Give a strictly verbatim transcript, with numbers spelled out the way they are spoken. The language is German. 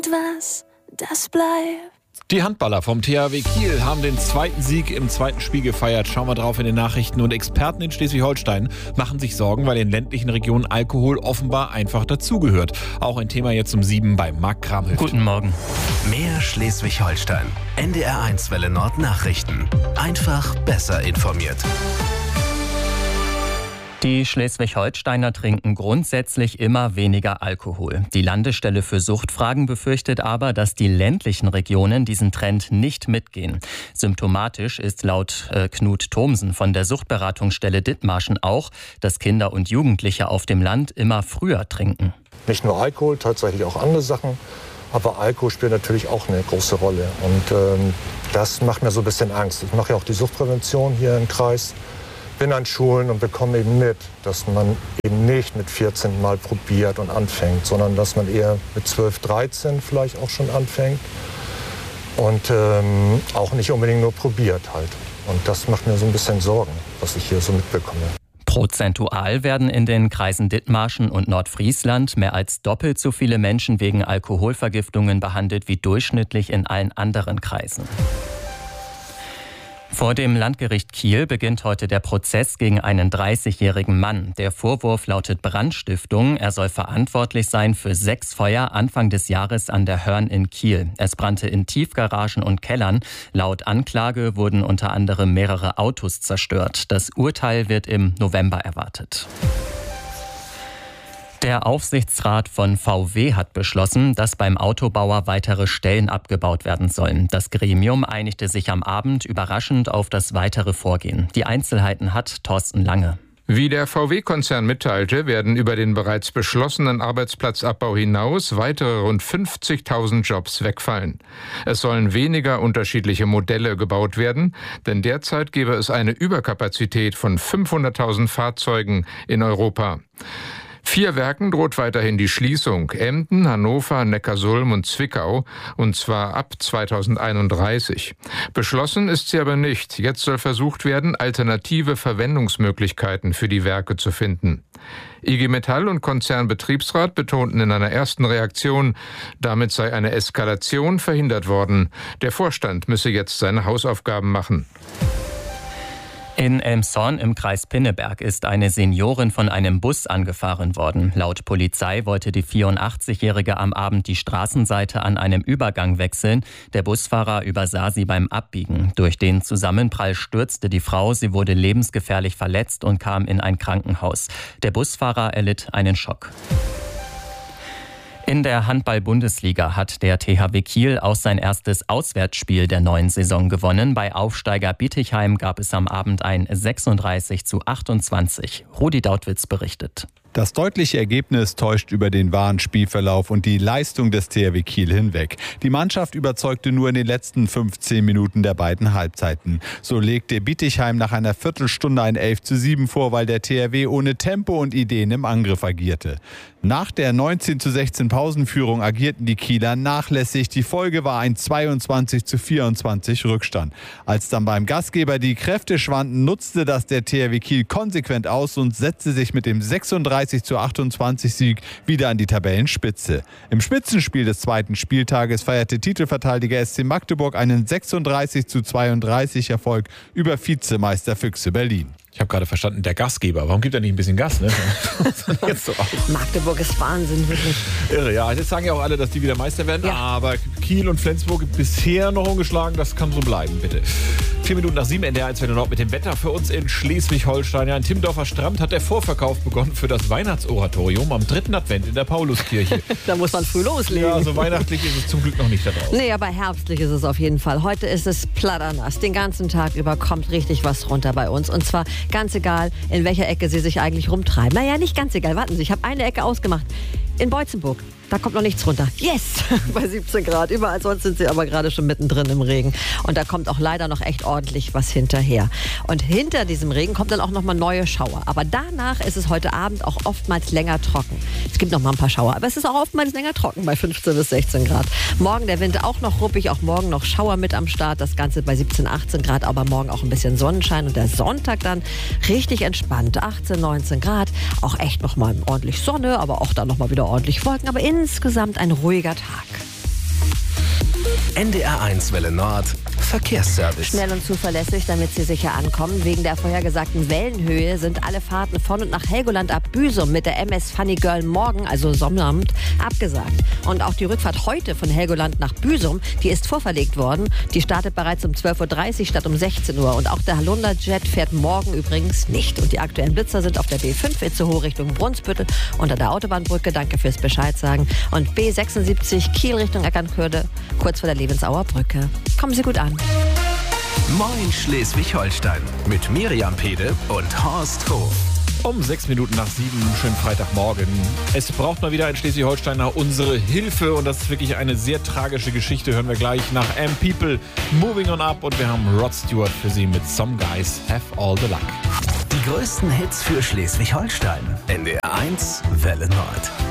Was, das bleibt. Die Handballer vom T H W Kiel haben den zweiten Sieg im zweiten Spiel gefeiert. Schauen wir drauf in den Nachrichten. Und Experten in Schleswig-Holstein machen sich Sorgen, weil in ländlichen Regionen Alkohol offenbar einfach dazugehört. Auch ein Thema jetzt um sieben bei Marc Kramhöft. Guten Morgen. Mehr Schleswig-Holstein. N D R eins Welle Nord Nachrichten. Einfach besser informiert. Die Schleswig-Holsteiner trinken grundsätzlich immer weniger Alkohol. Die Landesstelle für Suchtfragen befürchtet aber, dass die ländlichen Regionen diesen Trend nicht mitgehen. Symptomatisch ist laut äh, Knut Thomsen von der Suchtberatungsstelle Dithmarschen auch, dass Kinder und Jugendliche auf dem Land immer früher trinken. Nicht nur Alkohol, tatsächlich auch andere Sachen. Aber Alkohol spielt natürlich auch eine große Rolle. Und ähm, das macht mir so ein bisschen Angst. Ich mache ja auch die Suchtprävention hier im Kreis. Bin an Schulen und bekomme eben mit, dass man eben nicht mit vierzehn mal probiert und anfängt, sondern dass man eher mit zwölf, dreizehn vielleicht auch schon anfängt und ähm, auch nicht unbedingt nur probiert halt. Und das macht mir so ein bisschen Sorgen, was ich hier so mitbekomme. Prozentual werden in den Kreisen Dithmarschen und Nordfriesland mehr als doppelt so viele Menschen wegen Alkoholvergiftungen behandelt wie durchschnittlich in allen anderen Kreisen. Vor dem Landgericht Kiel beginnt heute der Prozess gegen einen dreißigjährigen Mann. Der Vorwurf lautet Brandstiftung. Er soll verantwortlich sein für sechs Feuer Anfang des Jahres an der Hörn in Kiel. Es brannte in Tiefgaragen und Kellern. Laut Anklage wurden unter anderem mehrere Autos zerstört. Das Urteil wird im November erwartet. Der Aufsichtsrat von V W hat beschlossen, dass beim Autobauer weitere Stellen abgebaut werden sollen. Das Gremium einigte sich am Abend überraschend auf das weitere Vorgehen. Die Einzelheiten hat Thorsten Lange. Wie der V W-Konzern mitteilte, werden über den bereits beschlossenen Arbeitsplatzabbau hinaus weitere rund fünfzigtausend Jobs wegfallen. Es sollen weniger unterschiedliche Modelle gebaut werden, denn derzeit gäbe es eine Überkapazität von fünfhunderttausend Fahrzeugen in Europa. Vier Werken droht weiterhin die Schließung: Emden, Hannover, Neckarsulm und Zwickau, und zwar ab zweitausendeinunddreißig. Beschlossen ist sie aber nicht. Jetzt soll versucht werden, alternative Verwendungsmöglichkeiten für die Werke zu finden. I G Metall und Konzernbetriebsrat betonten in einer ersten Reaktion, damit sei eine Eskalation verhindert worden. Der Vorstand müsse jetzt seine Hausaufgaben machen. In Elmshorn im Kreis Pinneberg ist eine Seniorin von einem Bus angefahren worden. Laut Polizei wollte die vierundachtzigjährige am Abend die Straßenseite an einem Übergang wechseln. Der Busfahrer übersah sie beim Abbiegen. Durch den Zusammenprall stürzte die Frau. Sie wurde lebensgefährlich verletzt und kam in ein Krankenhaus. Der Busfahrer erlitt einen Schock. In der Handball-Bundesliga hat der T H W Kiel auch sein erstes Auswärtsspiel der neuen Saison gewonnen. Bei Aufsteiger Bietigheim gab es am Abend ein sechsunddreißig zu achtundzwanzig. Rudi Dautwitz berichtet. Das deutliche Ergebnis täuscht über den wahren Spielverlauf und die Leistung des T H W Kiel hinweg. Die Mannschaft überzeugte nur in den letzten fünfzehn Minuten der beiden Halbzeiten. So legte Bietigheim nach einer Viertelstunde ein elf zu sieben vor, weil der T H W ohne Tempo und Ideen im Angriff agierte. Nach der neunzehn zu sechzehn Pausenführung agierten die Kieler nachlässig. Die Folge war ein zweiundzwanzig zu vierundzwanzig Rückstand. Als dann beim Gastgeber die Kräfte schwanden, nutzte das der T H W Kiel konsequent aus und setzte sich mit dem sechsunddreißig zu achtundzwanzig Sieg wieder an die Tabellenspitze. Im Spitzenspiel des zweiten Spieltages feierte Titelverteidiger S C Magdeburg einen sechsunddreißig zu zweiunddreißig Erfolg über Vizemeister Füchse Berlin. Ich habe gerade verstanden, der Gastgeber. Warum gibt er nicht ein bisschen Gas? Ne? Jetzt so Magdeburg ist Wahnsinn, wirklich. Irre, ja. Jetzt sagen ja auch alle, dass die wieder Meister werden. Ja. Aber Kiel und Flensburg bisher noch ungeschlagen. Das kann so bleiben, bitte. Vier Minuten nach sieben, N D R eins Welle Nord mit dem Wetter für uns in Schleswig-Holstein. Ja, in Timmendorfer Strand hat der Vorverkauf begonnen für das Weihnachtsoratorium am dritten Advent in der Pauluskirche. Da muss man früh loslegen. Ja, so weihnachtlich ist es zum Glück noch nicht da draußen. Nee, aber herbstlich ist es auf jeden Fall. Heute ist es platternass. Den ganzen Tag über kommt richtig was runter bei uns. Und zwar ganz egal, in welcher Ecke Sie sich eigentlich rumtreiben. Naja, nicht ganz egal. Warten Sie, ich habe eine Ecke ausgemacht. In Beutzenburg. Da kommt noch nichts runter. Yes! Bei siebzehn Grad. Überall sonst sind Sie aber gerade schon mittendrin im Regen. Und da kommt auch leider noch echt ordentlich was hinterher. Und hinter diesem Regen kommt dann auch noch mal neue Schauer. Aber danach ist es heute Abend auch oftmals länger trocken. Es gibt noch mal ein paar Schauer, aber es ist auch oftmals länger trocken bei fünfzehn bis sechzehn Grad. Morgen der Wind auch noch ruppig, auch morgen noch Schauer mit am Start. Das Ganze bei siebzehn, achtzehn Grad, aber morgen auch ein bisschen Sonnenschein. Und der Sonntag dann richtig entspannt. achtzehn, neunzehn Grad. Auch echt noch mal ordentlich Sonne, aber auch dann noch mal wieder ordentlich Wolken. Aber insgesamt ein ruhiger Tag. N D R eins Welle Nord Verkehrsservice. Schnell und zuverlässig, damit Sie sicher ankommen. Wegen der vorhergesagten Wellenhöhe sind alle Fahrten von und nach Helgoland ab Büsum mit der M S Funny Girl morgen, also Sonnabend, abgesagt. Und auch die Rückfahrt heute von Helgoland nach Büsum, die ist vorverlegt worden. Die startet bereits um zwölf Uhr dreißig statt um sechzehn Uhr. Und auch der Holunder-Jet fährt morgen übrigens nicht. Und die aktuellen Blitzer sind auf der B fünf Itzehoe Richtung Brunsbüttel unter der Autobahnbrücke. Danke fürs Bescheid sagen. Und B sechsundsiebzig Kiel Richtung Eckernförde, kurz vor der Lebensauer Brücke. Kommen Sie gut an. Moin Schleswig-Holstein mit Miriam Pede und Horst Hof. Um sechs Minuten nach sieben, schönen Freitagmorgen. Es braucht mal wieder ein Schleswig-Holsteiner unsere Hilfe und das ist wirklich eine sehr tragische Geschichte. Hören wir gleich nach Am People, Moving On Up und wir haben Rod Stewart für Sie mit Some Guys Have All The Luck. Die größten Hits für Schleswig-Holstein. N D R eins Welle Nord.